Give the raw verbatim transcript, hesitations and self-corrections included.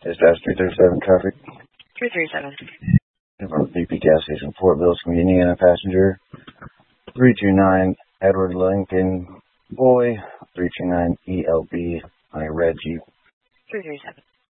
Dispatch three thirty-seven traffic. three three seven. From B P gas station, Fort Bliss, Indiana, passenger three two nine, Edward Lincoln Boy, three two nine E L B on a red Jeep. three three seven.